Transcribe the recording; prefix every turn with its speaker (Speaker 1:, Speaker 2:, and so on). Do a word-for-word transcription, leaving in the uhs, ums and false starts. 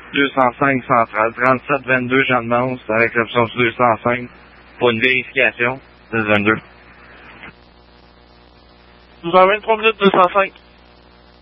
Speaker 1: deux cent cinq central, trente-sept vingt-deux Jean de Mance, avec l'option sur deux cent cinq, pour une vérification, dix vingt-deux.
Speaker 2: douze heures vingt-trois minutes, deux cent cinq.